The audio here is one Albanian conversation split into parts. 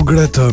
Greta,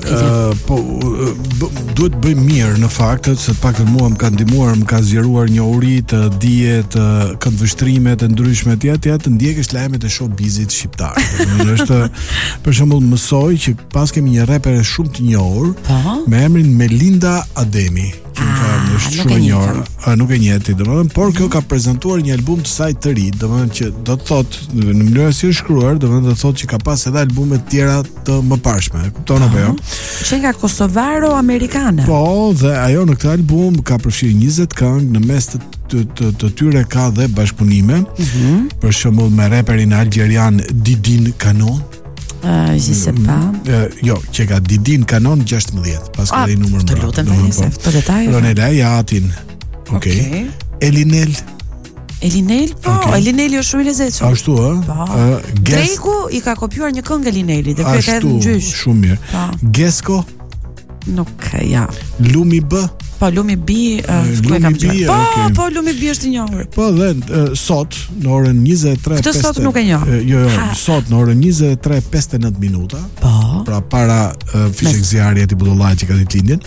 duhet bëj mirë në fakt, se të paktën mua më ka ndihmuar, më ka zgjeruar një uri të dije të këndvështrime të ndryshme të ndjekësh lajmet e showbizit shqiptar. Është për shembull mësoj që pas kemi një rapere shumë të njohur me emrin Melinda Ademi. Është shumë e njohur, nuk e njeh, domethënë, por kjo ka prezantuar një album të saj të ri, domethënë që do të thotë në mënyrë si është shkruar, domethënë do të thotë që ka pas edhe albume të tjera të mëparshme, e kupton apo jo? Që nga kosovaro-amerikane. Po, dhe ajo në këtë album ka përfshirë 20 këngë, në mes të tyre ka dhe bashkëpunime, për shembull me raperin algjerian Didin Kanon. Je sais pas. Jo, që ka Didin Kanon 16, pas ka dhe i numër më. Të lutem tani se këto detaje. Ronela Jatin. Okej. Elinel. Po, Elineli është shumë i lezetshëm. Ashtu, Drejku i ka kopjuar një këngë Elinelit dhe kjo ka edhe në gjysh. Shumë mirë. Gesko. Nuk, ja. Lumi B. Po, Lumi B, ku e kam gjerë. Po, Lumi B është i njohur. Po, dhe sot, në orën 23:50. Këtë sot nuk e njoh. Jo, sot në orën 23:59 minuta. Po. Pra para fishek zjarri aty budollaj që ka ditë lindjen.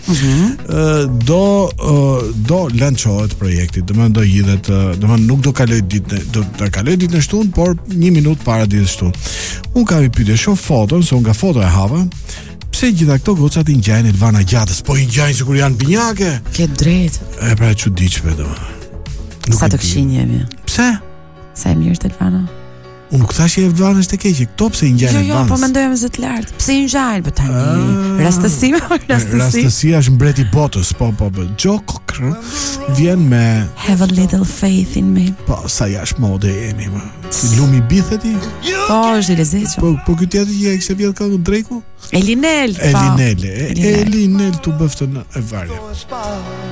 Do lançohet projekti. Domethënë do hidhet, domethënë nuk do kaloj ditën, do ta kaloj ditën e shtunë, por 1 minutë para ditës shtunë. Unë kam i pyetur shoh foton, se unë nga foto e hava. Pse gjitha këto gocat i ngjajnë Elvana Gjatës, po i ngjajnë sikur janë binjake? Ke drejt. E pra çuditshme domethënë. Sa të këqij jemi. Pse? Sa e mirë Elvana. Unë nuk thash që Elvana është e keqe, këto pse i ngjajnë Elvanës? Jo, po mendojmë zë të lartë. Pse i ngjajnë po tani? Rastësia është mbreti i botës, po. Joe Cocker vjen me Have a little faith in me. Po, sa jashtë mode jemi, më. Lumi bitheti? Po, është i lezetshëm. Po ky tjetër që e kishte vjedh këngën Drejku? Elinel, Elinel tu bëftën e varje.